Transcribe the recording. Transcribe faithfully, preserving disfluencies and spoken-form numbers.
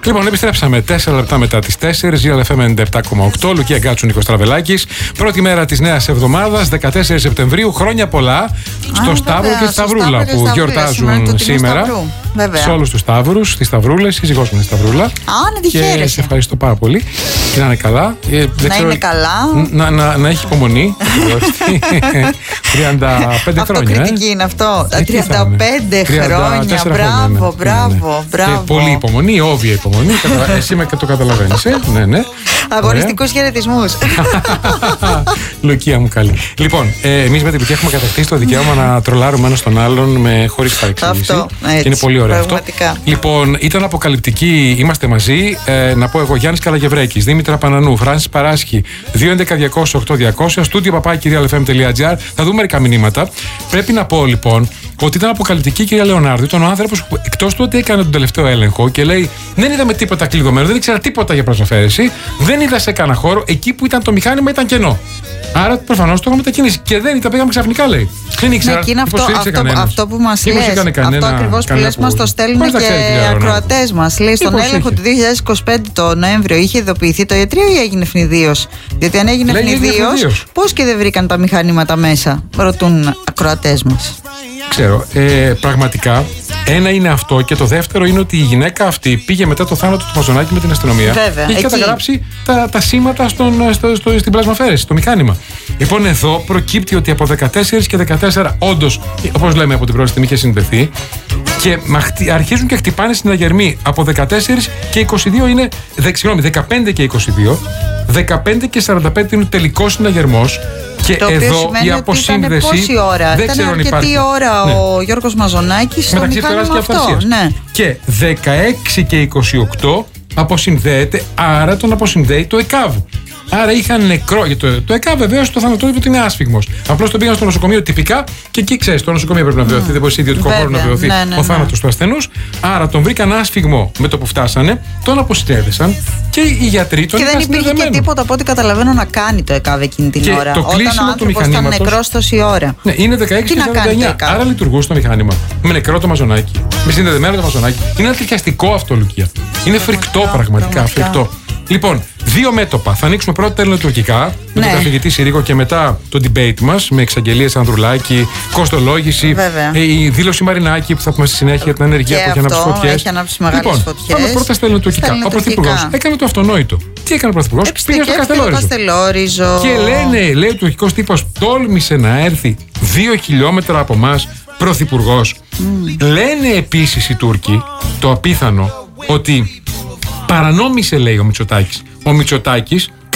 Λοιπόν, επιστρέψαμε τέσσερα λεπτά μετά τις τέσσερις. Real εφ εμ ενενήντα επτά κόμμα οκτώ. Λουκία Γκάτσου, Νίκος Τραβελάκης. Πρώτη μέρα της νέας εβδομάδας, δεκατέσσερις Σεπτεμβρίου. Χρόνια πολλά Α, στο Σταύρο βέβαια, και στη Σταυρούλα που γιορτάζουν σήμερα. Σε όλους τους Σταύρους, στις Σταυρούλες. Η ζυγός μου είναι Σταυρούλα. Α, να τη χαίρεσαι. Και σε ευχαριστώ πάρα πολύ. Και να είναι καλά. Ε, να ξέρω, είναι καλά. Να, να, να έχει υπομονή. τριάντα πέντε χρόνια. Αυτοκριτική ε? είναι αυτό. τριάντα πέντε χρόνια. Μπράβο, μπράβο, μπράβο. Πολύ υπομονή, όβια υπομονή. Εσύ με το καταλαβαίνεις. Ε? Ναι, ναι. Αγωνιστικούς χαιρετισμούς. Λουκία μου καλή. Λοιπόν, ε, εμείς με την Λουκία έχουμε κατακτήσει το δικαίωμα να τρολάρουμε ένα τον άλλον με χωρίς παρεξήγηση. Αυτό. Έτσι, και είναι πολύ ωραίο αυτό. Πραγματικά. Λοιπόν, ήταν αποκαλυπτική. Είμαστε μαζί. Ε, να πω εγώ Γιάννης Καλαγευρέκης, Δήμητρα Πανανού, Φράνσις Παράσχη, δύο έντεκα διακόσια οκτώ διακόσια, στούντιο παπάκι real εφ εμ τελεία τζι άρ. Θα δούμε μερικά μηνύματα. Πρέπει να πω λοιπόν ότι ήταν αποκαλυπτική η κυρία Λεωνάρδου. Ήταν ο άνθρωπος που εκτός του ότι έκανε τον τελευταίο έλεγχο και λέει: δεν είδαμε τίποτα κλειδωμένο, δεν ήξερα τίποτα για προσαφαίρεση, δεν είδα σε κανένα χώρο. Εκεί που ήταν το μηχάνημα ήταν κενό. Άρα προφανώς το είχαμε μετακινήσει. Και δεν τα πήγαμε ξαφνικά, λέει. Δεν ήξερα. Ναι, αυτό, αυτό, αυτό που μας λες, αυτό ακριβώς που λες, μας το στέλνουν και οι ακροατές μας. Λέει στον έλεγχο του δύο χιλιάδες είκοσι πέντε το Νοέμβριο είχε ειδοποιηθεί το ιατρείο ή έγινε ευνηδίως? Διότι αν έγινε ευνηδίως, πώς και δεν βρήκαν τα μηχανήματα μέσα, ρωτούν ακροατές μας. Ξέρω. Ε, πραγματικά, ένα είναι αυτό και το δεύτερο είναι ότι η γυναίκα αυτή πήγε μετά το θάνατο του Μαζονάκη με την αστυνομία. Βέβαια, και έχει καταγράψει τα, τα σήματα στον, στο, στο, στην πλασμαφέρεση, στο μηχάνημα. Λοιπόν, εδώ προκύπτει ότι από δεκατέσσερα και δεκατέσσερα, όντως, όπως λέμε από την πρώτη στιγμή, είχε συνδεθεί. Και αρχίζουν και χτυπάνε συναγερμοί. Από δεκατέσσερα και είκοσι δύο είναι. Δε, συγγνώμη, δεκαπέντε και είκοσι δύο. δεκαπέντε και σαράντα πέντε είναι ο τελικός συναγερμός. Και το εδώ η αποσύνδεση. Πόση ώρα, δεν ήταν ξέρω αν αρκετή υπάρχει. ώρα ναι. ο Γιώργος Μαζονάκης στο μεταξύ μηχάνημα και αυτό. Ναι. Και δεκαέξι και είκοσι οκτώ αποσυνδέεται, άρα τον αποσυνδέει το ΕΚΑΒ. Άρα είχαν νεκρό. Για το, το ΕΚΑΒ βεβαίως το θανατόδιο είναι άσφιγμος. Απλώς το πήγαν στο νοσοκομείο τυπικά και εκεί ξέρεις, το νοσοκομείο πρέπει να βιωθεί. Mm. Δεν μπορεί σε ιδιωτικό χώρο να βιωθεί ναι, ναι, ο θάνατος ναι. του ασθενούς. Άρα τον βρήκαν άσφιγμο με το που φτάσανε, τον αποσυνδέδεσαν και οι γιατροί τον και δεν υπήρχε και τίποτα από ό,τι καταλαβαίνω να κάνει το ΕΚΑΒ εκείνη την και ώρα. Το κλείσιμο όταν του ο άνθρωπος ήταν νεκρός τόση ώρα. Ναι, είναι δεκαέξι και σαράντα εννιά. Άρα λειτουργούσε το μηχάνημα. Με νεκρό το Μαζονάκη. Με συνδεδεμένο το Μαζονάκη. Είναι αληθιαστικό αυτό, Λουκία. Είναι φρικτό πραγματικά. Φρικτό. Λοιπόν, δύο μέτωπα. Θα ανοίξουμε πρώτα τα ελληνοτουρκικά με ναι. τον καθηγητή Συρίγο και μετά το debate μας με εξαγγελίες Ανδρουλάκη, κοστολόγηση, Βέβαια. η δήλωση Μαρινάκη που θα πούμε στη συνέχεια για την ανεργία και που έχει ανάψει φωτιές. Έχει ανάψει μεγάλες λοιπόν, φωτιές. πάμε πρώτα στα ελληνοτουρκικά. Ο Πρωθυπουργός έκανε το αυτονόητο. Τι έκανε ο Πρωθυπουργός? Πήγε στο Καστελόριζο. Καστελόριζο. Και λένε, λέει ο τουρκικός τύπος, τόλμησε να έρθει δύο χιλιόμετρα από εμάς Πρωθυπουργός. Mm. Λένε επίσης οι Τούρκοι το απίθανο ότι παρανόμησε, λέει ο Μητσοτάκης. Ο Μητσοτάκης